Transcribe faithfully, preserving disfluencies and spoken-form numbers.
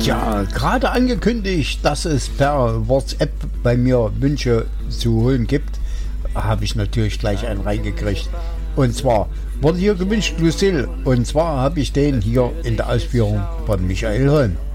Ja, gerade angekündigt, dass es per WhatsApp bei mir Wünsche zu holen gibt, habe ich natürlich gleich einen reingekriegt. Und zwar wurde hier gewünscht Lucille, und zwar habe ich den hier in der Ausführung von Michael Holm.